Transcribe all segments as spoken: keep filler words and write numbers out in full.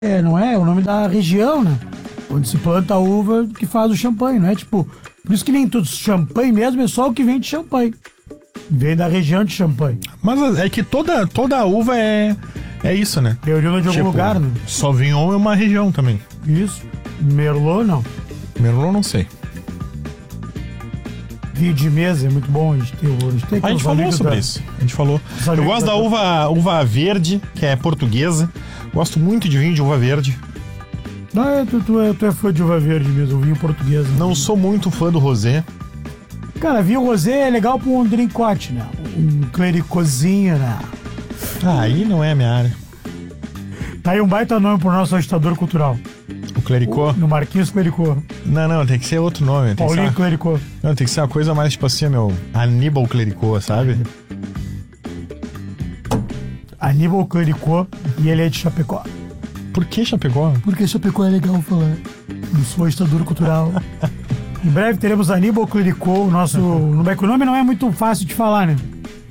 é, não é? É o nome da região, né? Onde se planta a uva que faz o champanhe, não é? Tipo, por isso que nem tudo champanhe mesmo é só o que vem de champanhe. Vem da região de champanhe. Mas é que toda, toda uva é, é isso, né? É oriunda de algum Tipo, lugar, né? Sauvignon é uma região também. Isso. Merlot, não. Merlot, não sei. Vinho de mesa é muito bom. A gente tem, a gente tem A gente falou sobre da... isso. A gente falou. Os Eu amigos gosto da- da uva, uva verde, que é portuguesa. Gosto muito de vinho de uva verde. Não, é, tu, tu, é, tu é fã de uva verde mesmo, vinho português. Né? Não sou muito fã do rosé. Cara, vinho rosé é legal pra um drinkote, né? Um clericozinho, né? Ah, aí não é a minha área. Tá aí um baita nome pro nosso agitador cultural. O clericô? No Marquinhos Clericô. Não, não, tem que ser outro nome. Tem que ser, Paulinho uma, Clericô. não, tem que ser uma coisa mais tipo assim, meu, Aníbal Clericô, sabe? Aníbal Clericô e ele é de Chapecó. Por que Chapecó? Porque Chapecó é legal falar. Eu sou agitador cultural. Em breve teremos Aníbal Clericô, o nosso... O nome não é muito fácil de falar, né?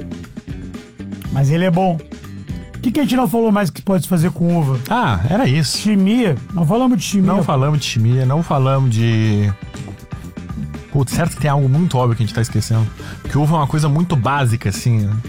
Mas ele é bom. O que, que a gente não falou mais que pode fazer com uva? Ah, era isso. Chimia. Não falamos de chimia. Não falamos de chimia, não falamos de... Putz, certo que tem algo muito óbvio que a gente tá esquecendo. Que uva é uma coisa muito básica, assim. Né?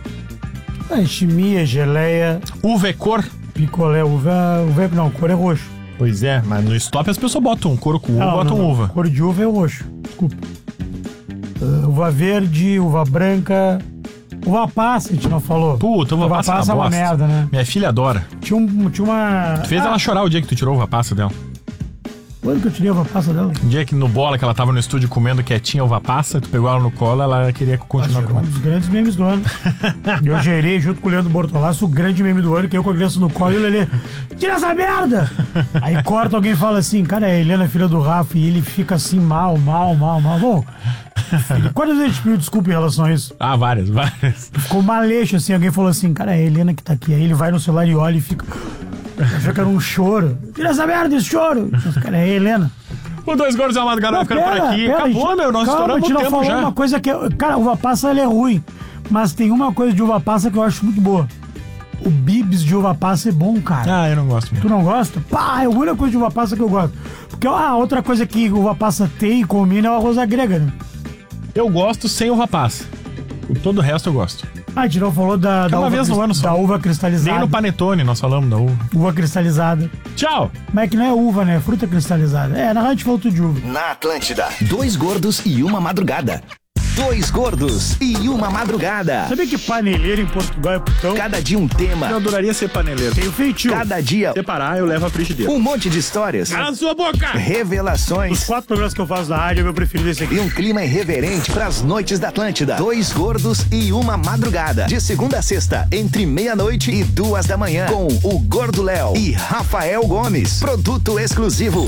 É, chimia, geleia, Uva é cor? picolé, uva... uva não, cor é roxo. Pois é, mas no stop as pessoas botam couro com uva, Não, botam não, uva. Cor de uva é roxo. Desculpa. Uh, uva verde, uva branca... Uva passa, a gente não falou. Puta, uva, uva passa, passa é uma bosta. merda, né? Minha filha adora. Tinha, um, tinha uma... Tu fez ah, ela chorar o dia que tu tirou a uva passa dela. Quando que eu tirei a uva passa dela? Um dia que no bola que ela tava no estúdio comendo quietinha uva passa, tu pegou ela no colo, ela queria continuar Um comendo. dos grandes memes do ano. Eu gerei junto com o Leandro Bortolassi o grande meme do ano, que eu com a criança no colo e o Lelê, tira essa merda! Aí corta, alguém fala assim, cara, é a Helena, filha do Rafa, e ele fica assim, mal, mal, mal, mal. Bom, filho, quantas vezes a gente pediu desculpa em relação a isso? Ah, várias, várias. Ficou maleixo assim, alguém falou assim, cara, é a Helena que tá aqui. Aí ele vai no celular e olha e fica... Achou que era um choro. Tira essa merda, esse choro! Cara, é a Helena. O Dois Gordos e uma Madrugada vai ficando por aqui. pera, Acabou, gente, meu, nós calma, estouramos a gente o não tempo falou já. uma coisa que... Cara, uva passa, ela é ruim. Mas tem uma coisa de uva passa que eu acho muito boa. O bibs de uva passa é bom, cara. Ah, eu não gosto Tu mesmo. não gosta? Pá, é a única coisa de uva passa que eu gosto. Porque a outra coisa que uva passa tem e combina é o arroz à grega, né? Eu gosto sem uva passa. O todo o resto eu gosto. Ah, a gente não falou da, da, uma uva, vez no cris- ano só. da uva cristalizada. Nem no panetone nós falamos da uva. Uva cristalizada. Tchau! Mas é que não é uva, né? É fruta cristalizada. É, na verdade a gente falou tudo de uva. Na Atlântida, dois gordos e uma madrugada. Dois gordos e uma madrugada. Sabia que paneleiro em Portugal é putão? Cada dia um tema, Eu adoraria ser paneleiro. Tem o feitio. cada dia Separar, eu levo a frigideira. um monte de histórias, Cala sua boca! Os revelações quatro programas que eu faço na rádio, é meu preferido esse aqui. e um clima irreverente pras noites da Atlântida. Dois gordos e uma madrugada. De segunda a sexta, entre meia-noite e duas da manhã. Com o Gordo Léo e Rafael Gomes. Produto exclusivo.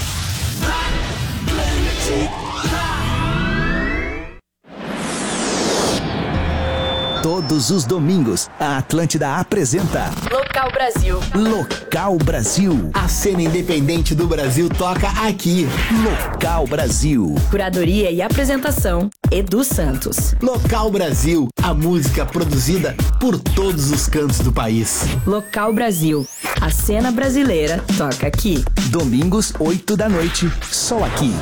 Todos os domingos, a Atlântida apresenta Local Brasil. Local Brasil. A cena independente do Brasil toca aqui. Local Brasil. Curadoria e apresentação, Edu Santos. Local Brasil, a música produzida por todos os cantos do país. Local Brasil. A cena brasileira toca aqui. Domingos, oito da noite, só aqui.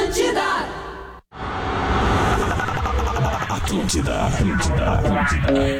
Atlântida. Atlântida. Atlântida.